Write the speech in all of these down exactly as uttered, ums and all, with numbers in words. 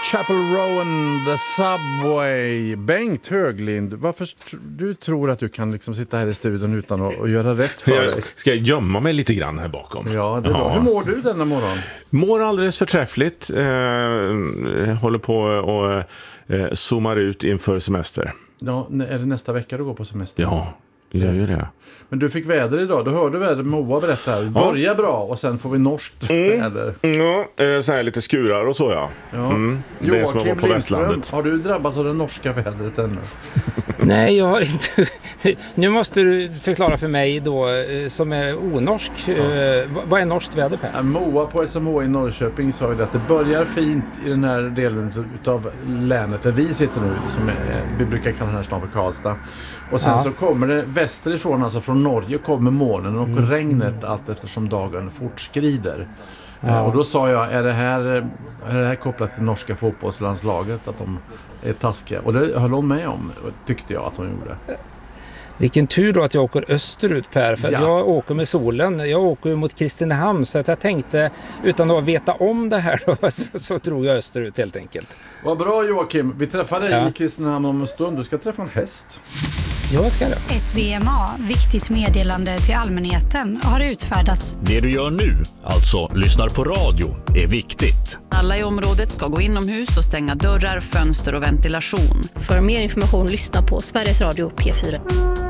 Chapel Rowan, The Subway. Bengt Höglind, varför du tror att du kan liksom sitta här i studion utan att, att göra rätt för dig? Ska jag gömma mig lite grann här bakom? Ja, det är bra. Hur mår du denna morgon? Mår alldeles förträffligt. Eh, håller på och eh, zoomar ut inför semester. Ja, är det nästa vecka du går på semester? Ja, jag gör det. Men du fick väder idag, du hörde väder Moa berätta. Börja ja. bra och sen får vi norskt mm. väder. Ja, så här lite skurar och så ja. ja. Mm. Det är som att vara på Västlandet. Har du drabbats av det norska vädret ännu? Nej, jag har inte. Nu måste du förklara för mig då, som är onorsk, ja. vad är norskt väder, Per? Moa på S M H i Norrköping sa ju att det börjar fint i den här delen av länet där vi sitter nu, som är, vi brukar kalla den här stan för Karlstad. Och sen ja. så kommer det västerifrån, alltså från Norge kommer molnen och mm. regnet allt eftersom dagen fortskrider. Ja. Och då sa jag, är det, här, är det här kopplat till norska fotbollslandslaget att de är taskiga? Och det höll hon med om, tyckte jag att hon gjorde. Vilken tur då att jag åker österut, Per, för att ja. jag åker med solen. Jag åker mot Kristinehamn, så att jag tänkte, utan att veta om det här då, så, så drog jag österut helt enkelt. Vad bra, Joakim. Vi träffar dig ja. i Kristinehamn om en stund. Du ska träffa en häst. Jag ska det. Ett V M A, viktigt meddelande till allmänheten, har utfärdats. Det du gör nu, alltså lyssnar på radio, är viktigt. Alla i området ska gå inomhus och stänga dörrar, fönster och ventilation. För mer information lyssna på Sveriges Radio P fyra.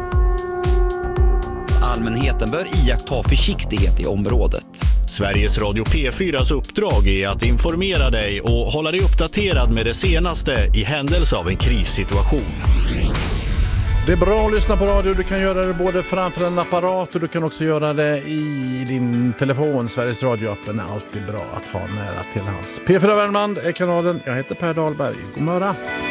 Allmänheten bör iaktta försiktighet i området. Sveriges Radio P fyras uppdrag är att informera dig och hålla dig uppdaterad med det senaste i händelse av en krissituation. Det är bra att lyssna på radio. Du kan göra det både framför en apparat och du kan också göra det i din telefon. Sveriges Radio-appen är alltid bra att ha nära till hands. P fyra Värmland är kanalen. Jag heter Per Dahlberg. God morgon.